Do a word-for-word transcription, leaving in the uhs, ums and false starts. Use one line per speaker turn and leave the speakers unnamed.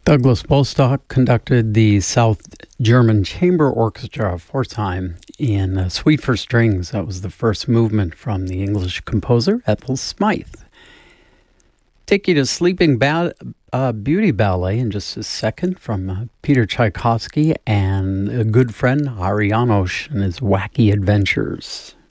Douglas Bostock conducted the South German Chamber Orchestra four time in uh, Suite for Strings. That was the first movement from the English composer Ethel Smythe. Take you to Sleeping ba- uh, Beauty Ballet in just a second from uh, Peter Tchaikovsky and a good friend Hari Janos and his wacky adventures.